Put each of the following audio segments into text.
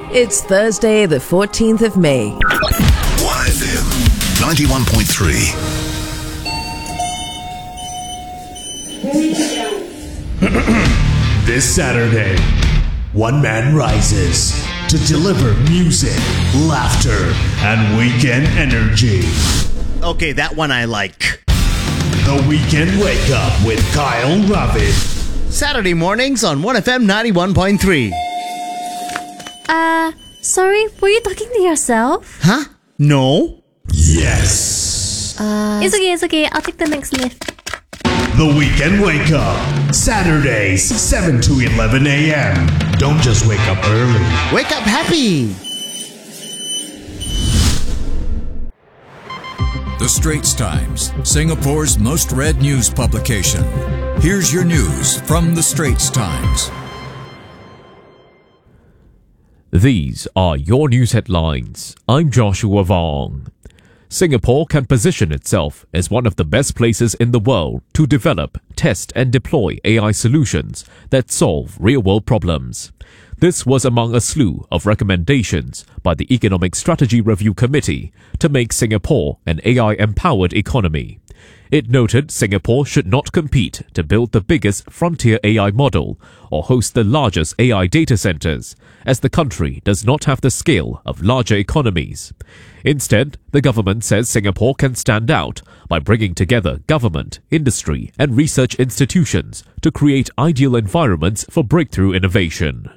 It's Thursday, the 14th of May. 1FM 91.3. This Saturday, one man rises to deliver music, laughter, and weekend energy. Okay, that one I like. The Weekend Wake Up with Kyle Ravid. Saturday mornings on 1FM 91.3. Sorry, were you talking to yourself? Huh? No? Yes. It's okay. I'll take the next lift. The Weekend Wake Up. Saturdays, 7 to 11 a.m. Don't just wake up early. Wake up happy! The Straits Times, Singapore's most read news publication. Here's your news from The Straits Times. These are your news headlines. I'm Joshua Vong. Singapore can position itself as one of the best places in the world to develop, test and deploy AI solutions that solve real-world problems. This was among a slew of recommendations by the Economic Strategy Review Committee to make Singapore an AI-empowered economy. It noted Singapore should not compete to build the biggest frontier AI model or host the largest AI data centers, as the country does not have the scale of larger economies. Instead, the government says Singapore can stand out by bringing together government, industry, and research institutions to create ideal environments for breakthrough innovation.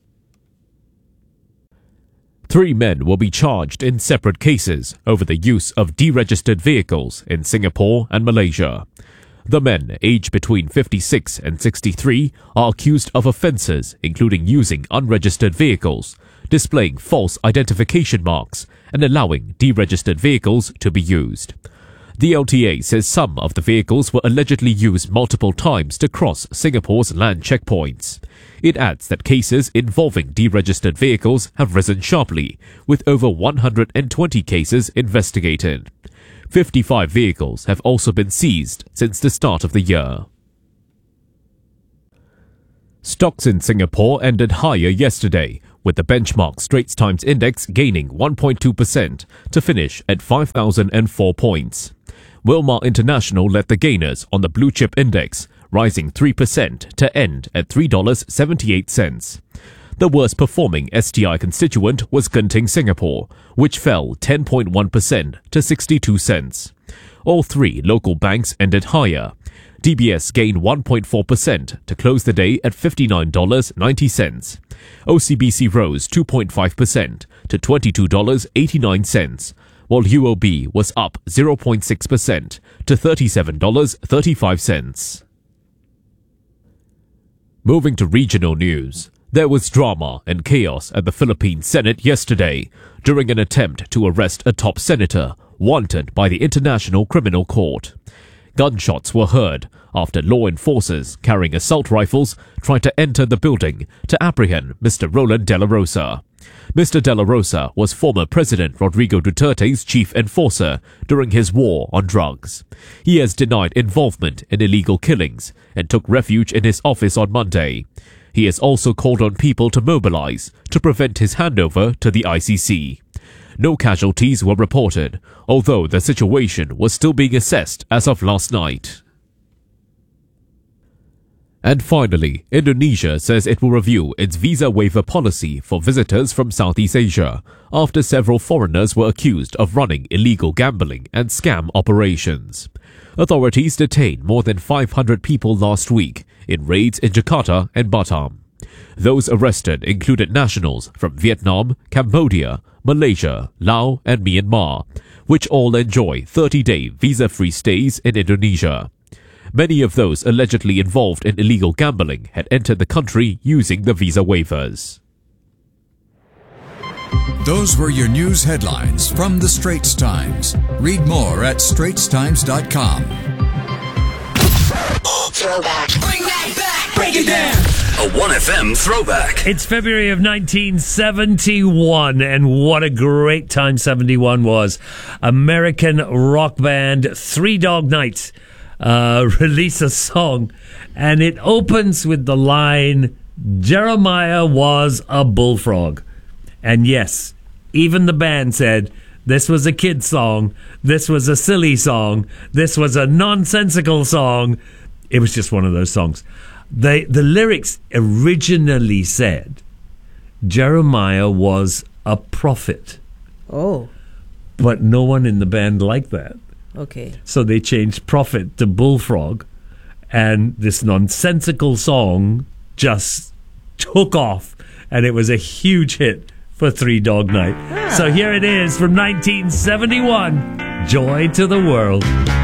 3 men will be charged in separate cases over the use of deregistered vehicles in Singapore and Malaysia. The men, aged between 56 and 63, are accused of offences including using unregistered vehicles, displaying false identification marks, and allowing deregistered vehicles to be used. The LTA says some of the vehicles were allegedly used multiple times to cross Singapore's land checkpoints. It adds that cases involving deregistered vehicles have risen sharply, with over 120 cases investigated. 55 vehicles have also been seized since the start of the year. Stocks in Singapore ended higher yesterday, with the benchmark Straits Times Index gaining 1.2% to finish at 5,004 points. Wilmar International led the gainers on the Blue Chip Index, rising 3% to end at $3.78. The worst performing STI constituent was Genting Singapore, which fell 10.1% to 62 cents. All 3 local banks ended higher. DBS gained 1.4% to close the day at $59.90. OCBC rose 2.5% to $22.89, while UOB was up 0.6% to $37.35. Moving to regional news, there was drama and chaos at the Philippine Senate yesterday during an attempt to arrest a top senator wanted by the International Criminal Court. Gunshots were heard after law enforcers carrying assault rifles tried to enter the building to apprehend Mr. Roland De La Rosa. Mr. De La Rosa was former President Rodrigo Duterte's chief enforcer during his war on drugs. He has denied involvement in illegal killings and took refuge in his office on Monday. He has also called on people to mobilize to prevent his handover to the ICC. No casualties were reported, although the situation was still being assessed as of last night. And finally, Indonesia says it will review its visa waiver policy for visitors from Southeast Asia after several foreigners were accused of running illegal gambling and scam operations. Authorities detained more than 500 people last week in raids in Jakarta and Batam. Those arrested included nationals from Vietnam, Cambodia, Malaysia, Laos and Myanmar, which all enjoy 30-day visa-free stays in Indonesia. Many of those allegedly involved in illegal gambling had entered the country using the visa waivers. Those were your news headlines from The Straits Times. Read more at straitstimes.com. Throwback. Bring that back. Break it down. A 1FM throwback. It's February of 1971, and what a great time 71 was. American rock band Three Dog Night release a song, and it opens with the line, "Jeremiah was a bullfrog." And yes, even the band said this was a kid song, this was a silly song, this was a nonsensical song. It was just one of those songs. The lyrics originally said Jeremiah was a prophet. Oh, But no one in the band liked that. okay. So they changed prophet to bullfrog. And this nonsensical song just took off. And it was a huge hit for Three Dog Night. So here it is from 1971, Joy to the World.